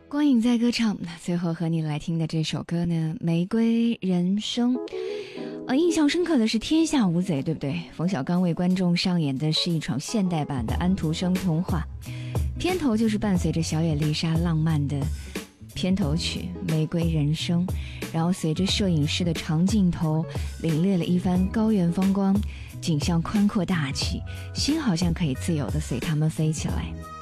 光影在歌唱，最后和你来听的这首歌呢，《玫瑰人生》。印象深刻的是《天下无贼》，对不对？冯小刚为观众上演的是一场现代版的安徒生童话，片头就是伴随着小野丽莎浪漫的片头曲《玫瑰人生》，然后随着摄影师的长镜头，领略了一番高原风光，景象宽阔大气，心好像可以自由地随他们飞起来。